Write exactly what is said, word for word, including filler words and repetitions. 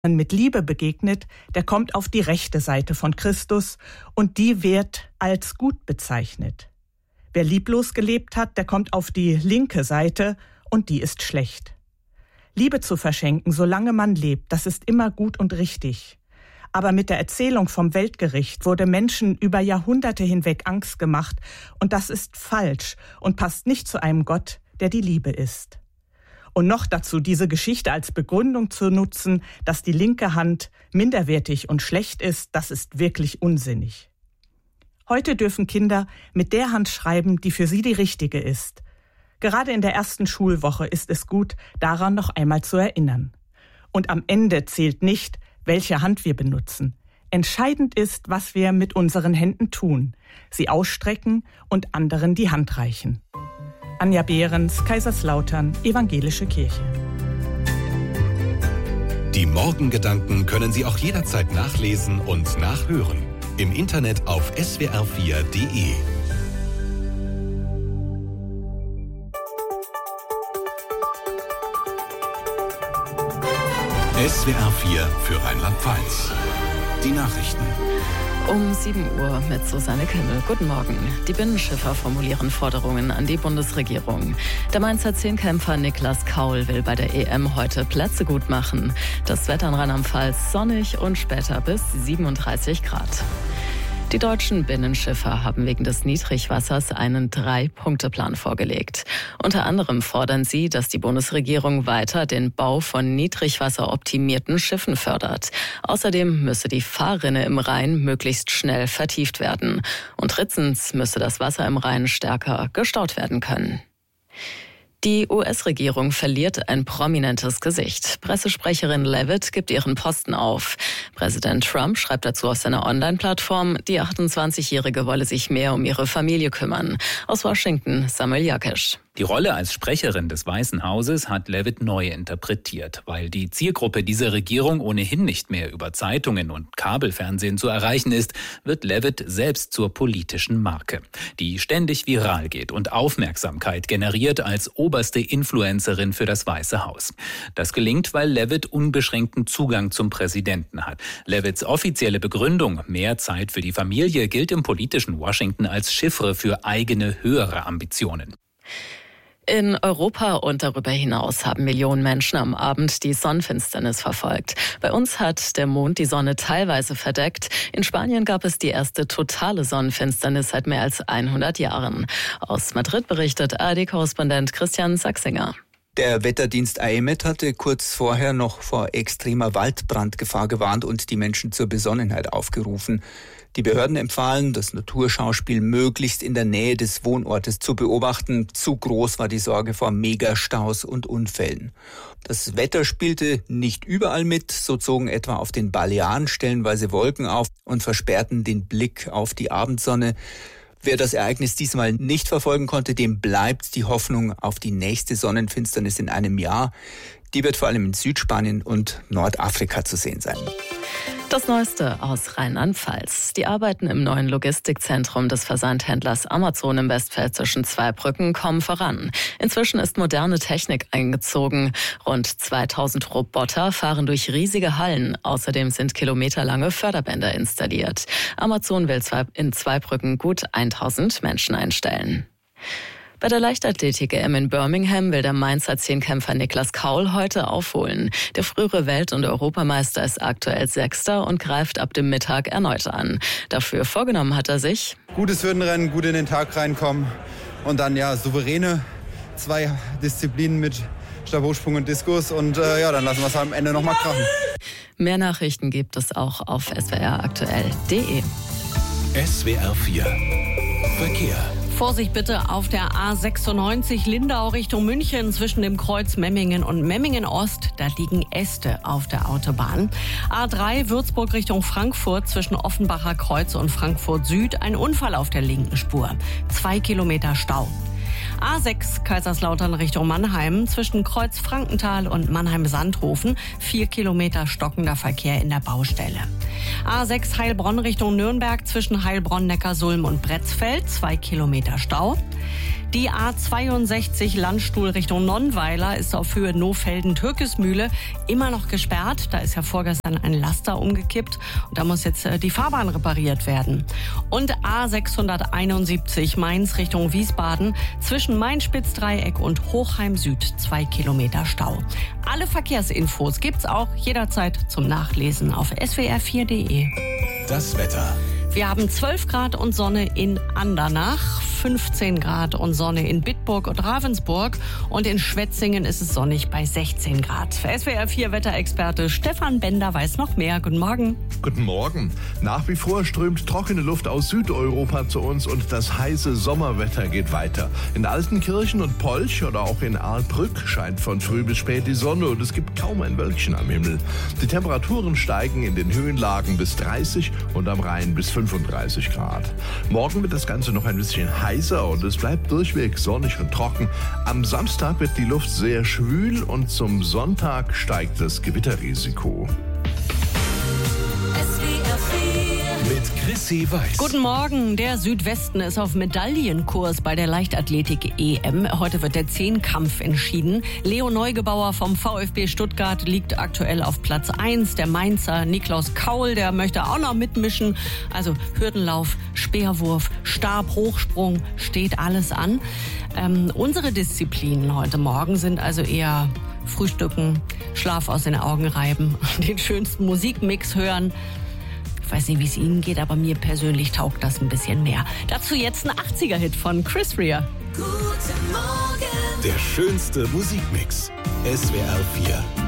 mit Liebe begegnet, der kommt auf die rechte Seite von Christus und die wird als gut bezeichnet. Wer lieblos gelebt hat, der kommt auf die linke Seite und die ist schlecht. Liebe zu verschenken, solange man lebt, das ist immer gut und richtig. Aber mit der Erzählung vom Weltgericht wurde Menschen über Jahrhunderte hinweg Angst gemacht und das ist falsch und passt nicht zu einem Gott, der die Liebe ist. Und noch dazu diese Geschichte als Begründung zu nutzen, dass die linke Hand minderwertig und schlecht ist, das ist wirklich unsinnig. Heute dürfen Kinder mit der Hand schreiben, die für sie die richtige ist. Gerade in der ersten Schulwoche ist es gut, daran noch einmal zu erinnern. Und am Ende zählt nicht, welche Hand wir benutzen. Entscheidend ist, was wir mit unseren Händen tun. Sie ausstrecken und anderen die Hand reichen. Anja Behrens, Kaiserslautern, Evangelische Kirche. Die Morgengedanken können Sie auch jederzeit nachlesen und nachhören. Im Internet auf s w r vier punkt d e. S W R vier für Rheinland-Pfalz. Die Nachrichten. Um sieben Uhr mit Susanne Kimmel. Guten Morgen. Die Binnenschiffer formulieren Forderungen an die Bundesregierung. Der Mainzer Zehnkämpfer Niklas Kaul will bei der E M heute Plätze gut machen. Das Wetter in Rheinland-Pfalz sonnig und später bis siebenunddreißig Grad. Die deutschen Binnenschiffer haben wegen des Niedrigwassers einen Drei-Punkte-Plan vorgelegt. Unter anderem fordern sie, dass die Bundesregierung weiter den Bau von niedrigwasseroptimierten Schiffen fördert. Außerdem müsse die Fahrrinne im Rhein möglichst schnell vertieft werden. Und drittens müsse das Wasser im Rhein stärker gestaut werden können. Die U S-Regierung verliert ein prominentes Gesicht. Pressesprecherin Leavitt gibt ihren Posten auf. Präsident Trump schreibt dazu auf seiner Online-Plattform, die achtundzwanzigjährige wolle sich mehr um ihre Familie kümmern. Aus Washington, Samuel Jakisch. Die Rolle als Sprecherin des Weißen Hauses hat Leavitt neu interpretiert. Weil die Zielgruppe dieser Regierung ohnehin nicht mehr über Zeitungen und Kabelfernsehen zu erreichen ist, wird Leavitt selbst zur politischen Marke, die ständig viral geht und Aufmerksamkeit generiert als oberste Influencerin für das Weiße Haus. Das gelingt, weil Leavitt unbeschränkten Zugang zum Präsidenten hat. Leavitts offizielle Begründung, mehr Zeit für die Familie, gilt im politischen Washington als Chiffre für eigene höhere Ambitionen. In Europa und darüber hinaus haben Millionen Menschen am Abend die Sonnenfinsternis verfolgt. Bei uns hat der Mond die Sonne teilweise verdeckt. In Spanien gab es die erste totale Sonnenfinsternis seit mehr als hundert Jahren. Aus Madrid berichtet A R D-Korrespondent Christian Sachsinger. Der Wetterdienst A E M E T hatte kurz vorher noch vor extremer Waldbrandgefahr gewarnt und die Menschen zur Besonnenheit aufgerufen. Die Behörden empfahlen, das Naturschauspiel möglichst in der Nähe des Wohnortes zu beobachten. Zu groß war die Sorge vor Megastaus und Unfällen. Das Wetter spielte nicht überall mit. So zogen etwa auf den Balearen stellenweise Wolken auf und versperrten den Blick auf die Abendsonne. Wer das Ereignis diesmal nicht verfolgen konnte, dem bleibt die Hoffnung auf die nächste Sonnenfinsternis in einem Jahr. Die wird vor allem in Südspanien und Nordafrika zu sehen sein. Das Neueste aus Rheinland-Pfalz. Die Arbeiten im neuen Logistikzentrum des Versandhändlers Amazon im westpfälzischen Zweibrücken kommen voran. Inzwischen ist moderne Technik eingezogen. Rund zweitausend Roboter fahren durch riesige Hallen. Außerdem sind kilometerlange Förderbänder installiert. Amazon will in Zweibrücken gut tausend Menschen einstellen. Bei der Leichtathletik-E M in Birmingham will der Mainzer Zehnkämpfer Niklas Kaul heute aufholen. Der frühere Welt- und Europameister ist aktuell Sechster und greift ab dem Mittag erneut an. Dafür vorgenommen hat er sich: gutes Hürdenrennen, gut in den Tag reinkommen und dann ja souveräne zwei Disziplinen mit Stabhochsprung und Diskus und äh, ja, dann lassen wir es am Ende nochmal krachen. Mehr Nachrichten gibt es auch auf s w r aktuell punkt d e. S W R vier Verkehr. Vorsicht bitte auf der A sechsundneunzig Lindau Richtung München zwischen dem Kreuz Memmingen und Memmingen Ost. Da liegen Äste auf der Autobahn. A drei Würzburg Richtung Frankfurt zwischen Offenbacher Kreuz und Frankfurt Süd. Ein Unfall auf der linken Spur. Zwei Kilometer Stau. A sechs Kaiserslautern Richtung Mannheim zwischen Kreuz Frankenthal und Mannheim-Sandhofen. Vier Kilometer stockender Verkehr in der Baustelle. A sechs Heilbronn Richtung Nürnberg zwischen Heilbronn, Neckarsulm und Bretzfeld. Zwei Kilometer Stau. Die A zweiundsechzig Landstuhl Richtung Nonnweiler ist auf Höhe Nohfelden-Türkesmühle immer noch gesperrt. Da ist ja vorgestern ein Laster umgekippt und da muss jetzt die Fahrbahn repariert werden. Und A sechshunderteinundsiebzig Mainz Richtung Wiesbaden zwischen Main-Spitz-Dreieck und Hochheim Süd zwei Kilometer Stau. Alle Verkehrsinfos gibt's auch jederzeit zum Nachlesen auf S W R vier punkt de. Das Wetter. Wir haben zwölf Grad und Sonne in Andernach, fünfzehn Grad und Sonne in Bitburg und Ravensburg und in Schwetzingen ist es sonnig bei sechzehn Grad. Für S W R vier Wetterexperte Stefan Bender weiß noch mehr. Guten Morgen. Guten Morgen. Nach wie vor strömt trockene Luft aus Südeuropa zu uns und das heiße Sommerwetter geht weiter. In Altenkirchen und Polch oder auch in Ahrbrück scheint von früh bis spät die Sonne und es gibt kaum ein Wölkchen am Himmel. Die Temperaturen steigen in den Höhenlagen bis dreißig und am Rhein bis fünfunddreißig Grad. Morgen wird das Ganze noch ein bisschen heißer und es bleibt durchweg sonnig und trocken. Am Samstag wird die Luft sehr schwül und zum Sonntag steigt das Gewitterrisiko. Mit Chrissy Weiß. Guten Morgen. Der Südwesten ist auf Medaillenkurs bei der Leichtathletik-E M. Heute wird der Zehnkampf entschieden. Leo Neugebauer vom VfB Stuttgart liegt aktuell auf Platz eins. Der Mainzer Niklaus Kaul, der möchte auch noch mitmischen. Also Hürdenlauf, Speerwurf, Stabhochsprung, steht alles an. Ähm, unsere Disziplinen heute Morgen sind also eher Frühstücken, Schlaf aus den Augen reiben, den schönsten Musikmix hören. Ich weiß nicht, wie es Ihnen geht, aber mir persönlich taugt das ein bisschen mehr. Dazu jetzt ein achtziger-Hit von Chris Rea. Guten Morgen. Der schönste Musikmix. S W R vier.